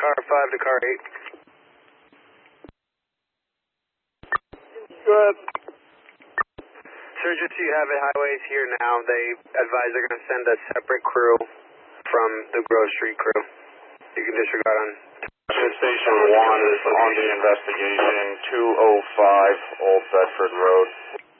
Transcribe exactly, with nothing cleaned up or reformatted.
car five to car eight. Go ahead. Sir, just so you have it, highways here now. They advise they're going to send a separate crew from the Grove Street crew. You can disregard on. Station one is on the investigation, two oh five Old Bedford Road.